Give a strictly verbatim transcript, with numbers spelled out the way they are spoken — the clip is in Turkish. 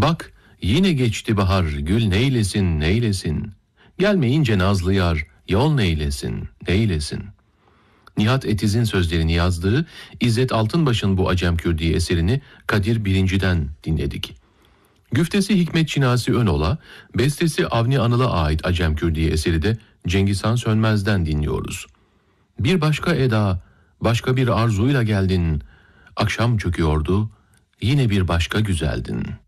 Bak yine geçti bahar, gül neylesin neylesin. Gelmeyince nazlı yar, yol neylesin neylesin. Nihat Etiz'in sözlerini yazdığı İzzet Altınbaş'ın bu Acem Kürdi eserini Kadir Birinci'den dinledik. Güftesi Hikmet Çinasi Önol'a, bestesi Avni Anıl'a ait Acem Kürdi eseri de Cengizhan Sönmez'den dinliyoruz. Bir başka eda, başka bir arzuyla geldin, akşam çöküyordu, yine bir başka güzeldin.